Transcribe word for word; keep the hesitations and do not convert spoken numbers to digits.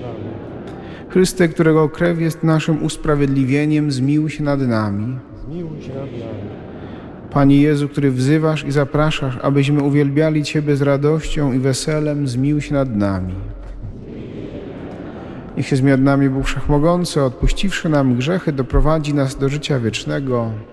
nami. Chryste, którego krew jest naszym usprawiedliwieniem, zmiłuj się nad nami. Zmiłuj się nad nami. Panie Jezu, który wzywasz i zapraszasz, abyśmy uwielbiali Ciebie z radością i weselem, zmiłuj się nad nami. Niech się zmiłuje nad nami Bóg Wszechmogący, odpuściwszy nam grzechy, doprowadzi nas do życia wiecznego.